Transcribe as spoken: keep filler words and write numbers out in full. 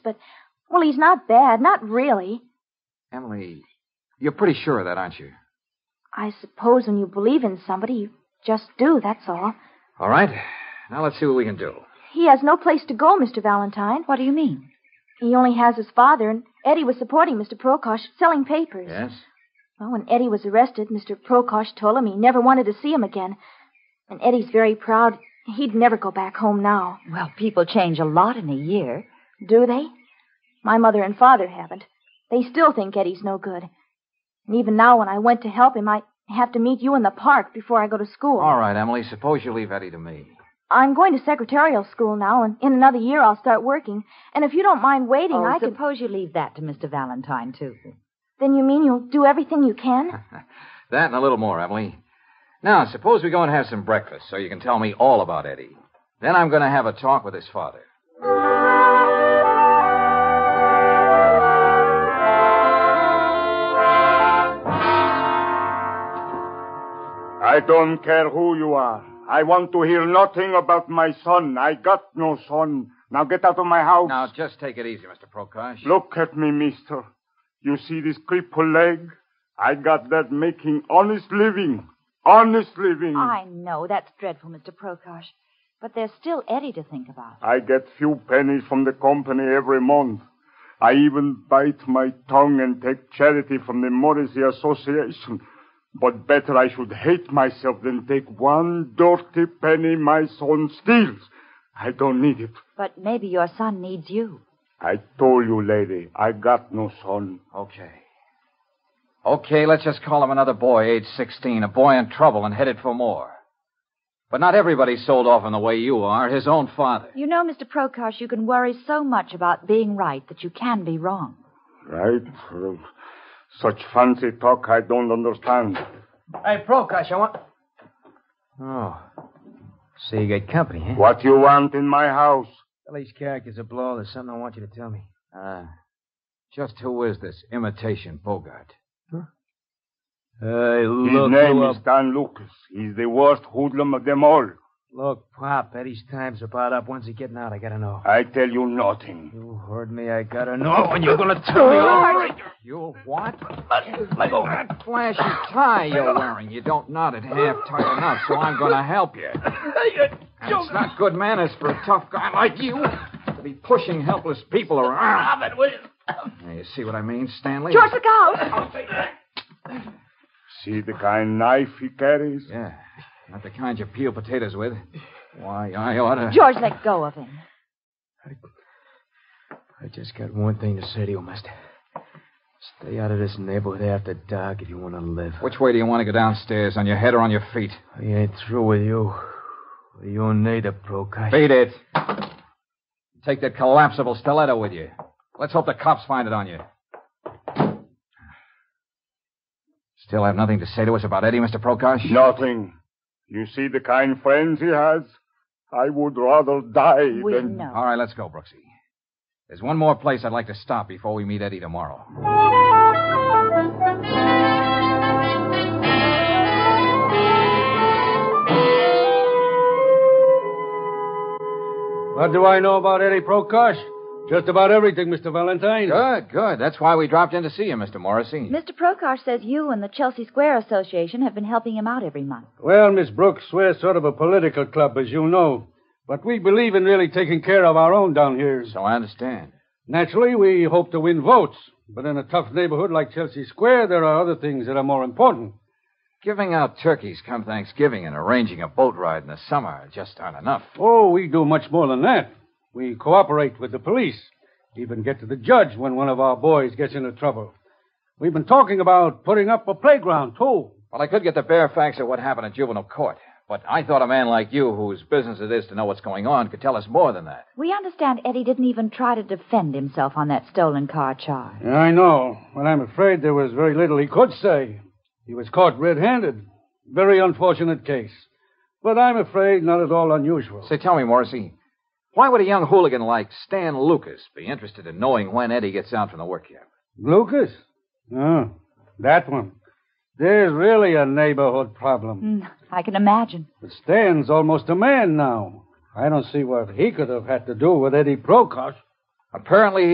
but, well, he's not bad. Not really. Emily, you're pretty sure of that, aren't you? I suppose when you believe in somebody, you just do, that's all. All right. Now let's see what we can do. He has no place to go, Mister Valentine. What do you mean? He only has his father, and Eddie was supporting Mister Prokosh, selling papers. Yes? Well, when Eddie was arrested, Mister Prokosh told him he never wanted to see him again. And Eddie's very proud. He'd never go back home now. Well, people change a lot in a year. Do they? My mother and father haven't. They still think Eddie's no good. And even now, when I went to help him, I have to meet you in the park before I go to school. All right, Emily, suppose you leave Eddie to me. I'm going to secretarial school now, and in another year I'll start working. And if you don't mind waiting, oh, I could... suppose you leave that to Mister Valentine, too. Then you mean you'll do everything you can? That and a little more, Emily. Now, suppose we go and have some breakfast so you can tell me all about Eddie. Then I'm going to have a talk with his father. I don't care who you are. I want to hear nothing about my son. I got no son. Now get out of my house. Now, just take it easy, Mister Prokosh. Look at me, mister. You see this crippled leg? I got that making honest living. Honest living. I know. That's dreadful, Mister Prokosh. But there's still Eddie to think about. I get few pennies from the company every month. I even bite my tongue and take charity from the Morrissey Association. But better I should hate myself than take one dirty penny my son steals. I don't need it. But maybe your son needs you. I told you, lady, I got no son. Okay. Okay, let's just call him another boy, age sixteen, a boy in trouble and headed for more. But not everybody's sold off in the way you are, his own father. You know, Mister Prokosh, you can worry so much about being right that you can be wrong. Right? Such fancy talk I don't understand. Hey, Prokosh, I want... Oh. So you got company, huh? What you want in my house? Well, these characters are blow. There's something I want you to tell me. Uh, just who is this imitation Bogart? Huh? Hey, His look, name look. is Dan Lucas. He's the worst hoodlum of them all. Look, Pop, Eddie's time's about up. When's he getting out? I gotta know. I tell you nothing. You heard me. I gotta know. And you're gonna tell me all right. You what? Let go. That flashy tie you're wearing. You don't knot it half tight enough, so I'm gonna help you. And it's not good manners for a tough guy like you to be pushing helpless people around. Stop it, will you? Now, you see what I mean, Stanley? George, look out! See the kind knife he carries? Yeah. Not the kind you peel potatoes with. Why, I ought to... George, let go of him. I, I just got one thing to say to you, mister. Stay out of this neighborhood after dark if you want to live. Which way do you want to go downstairs, on your head or on your feet? I ain't through with you. With you neither, Prokosh. Beat it. Take that collapsible stiletto with you. Let's hope the cops find it on you. Still have nothing to say to us about Eddie, Mister Prokosh? Nothing. You see the kind friends he has? I would rather die We than... know. All right, let's go, Brooksy. There's one more place I'd like to stop before we meet Eddie tomorrow. What do I know about Eddie Prokosh? Just about everything, Mister Valentine. Good, good. That's why we dropped in to see you, Mister Morrissey. Mister Prokosh says you and the Chelsea Square Association have been helping him out every month. Well, Miss Brooks, we're sort of a political club, as you know. But we believe in really taking care of our own down here. So I understand. Naturally, we hope to win votes. But in a tough neighborhood like Chelsea Square, there are other things that are more important. Giving out turkeys come Thanksgiving and arranging a boat ride in the summer just aren't enough. Oh, we do much more than that. We cooperate with the police. Even get to the judge when one of our boys gets into trouble. We've been talking about putting up a playground, too. Well, I could get the bare facts of what happened at juvenile court. But I thought a man like you, whose business it is to know what's going on, could tell us more than that. We understand Eddie didn't even try to defend himself on that stolen car charge. Yeah, I know. Well, I'm afraid there was very little he could say. He was caught red-handed. Very unfortunate case. But I'm afraid not at all unusual. Say, tell me, Morrissey, why would a young hooligan like Stan Lucas be interested in knowing when Eddie gets out from the work camp? Lucas? Oh, that one. There's really a neighborhood problem. Mm, I can imagine. But Stan's almost a man now. I don't see what he could have had to do with Eddie Prokosh. Apparently,